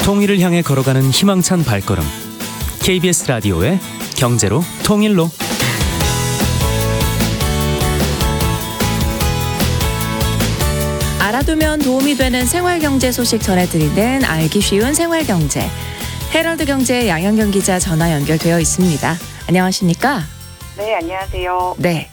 통일을 향해 걸어가는 희망찬 발걸음. KBS 라디오의 경제로 통일로. 알아두면 도움이 되는 생활경제 소식 전해드리는 알기 쉬운 생활경제. 헤럴드 경제의 양현경 기자 전화 연결되어 있습니다. 안녕하십니까? 네, 안녕하세요. 네.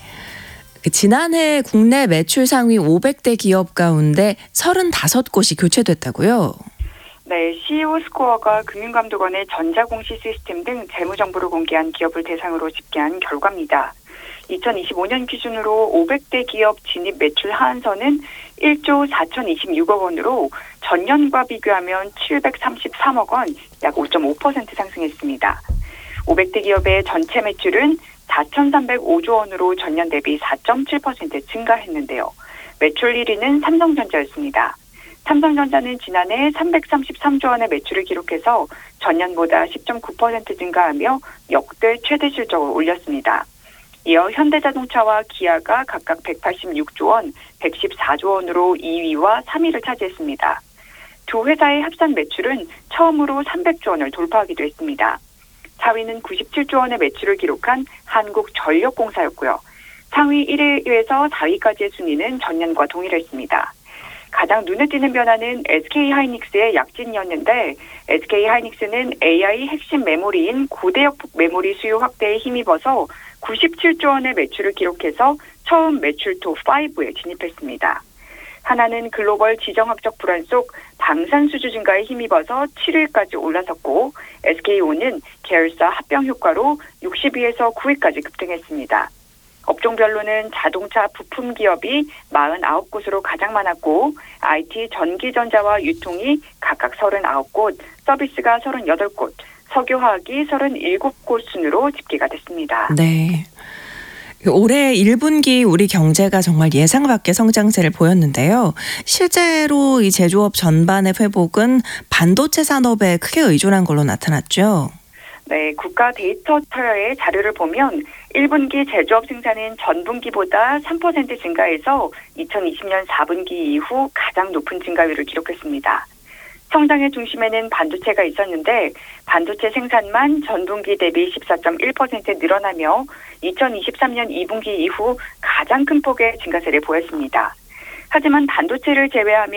지난해 국내 매출 상위 500대 기업 가운데 35곳이 교체됐다고요? 네, CEO 스코어가 금융감독원의 전자공시 시스템 등 재무정보를 공개한 기업을 대상으로 집계한 결과입니다. 2025년 기준으로 500대 기업 진입 매출 하한선은 1조 4,026억 원으로 전년과 비교하면 733억 원, 약 5.5% 상승했습니다. 500대 기업의 전체 매출은 4,305조 원으로 전년 대비 4.7% 증가했는데요. 매출 1위는 삼성전자였습니다. 삼성전자는 지난해 333조 원의 매출을 기록해서 전년보다 10.9% 증가하며 역대 최대 실적을 올렸습니다. 이어 현대자동차와 기아가 각각 186조 원, 114조 원으로 2위와 3위를 차지했습니다. 두 회사의 합산 매출은 처음으로 300조 원을 돌파하기도 했습니다. 4위는 97조 원의 매출을 기록한 한국전력공사였고요. 상위 1위에서 4위까지의 순위는 전년과 동일했습니다. 가장 눈에 띄는 변화는 SK하이닉스의 약진이었는데 SK하이닉스는 AI 핵심 메모리인 고대역 메모리 수요 확대에 힘입어서 97조 원의 매출을 기록해서 처음 매출 톱5에 진입했습니다. 하나는 글로벌 지정학적 불안 속 방산수주 증가에 힘입어서 7위까지 올라섰고 SK온은 계열사 합병 효과로 60위에서 9위까지 급등했습니다. 업종별로는 자동차 부품 기업이 49곳으로 가장 많았고 IT, 전기전자와 유통이 각각 39곳, 서비스가 38곳, 석유화학이 37곳 순으로 집계가 됐습니다. 네. 올해 1분기 우리 경제가 정말 예상 밖의 성장세를 보였는데요. 실제로 이 제조업 전반의 회복은 반도체 산업에 크게 의존한 걸로 나타났죠. 네, 국가 데이터 터여의 자료를 보면 1분기 제조업 생산은 전분기보다 3% 증가해서 2020년 4분기 이후 가장 높은 증가율을 기록했습니다. 성장의 중심에는 반도체가 있었는데 반도체 생산만 전분기 대비 14.1% 늘어나며 2023년 2분기 이후 가장 큰 폭의 증가세를 보였습니다. 하지만 반도체를 제외하면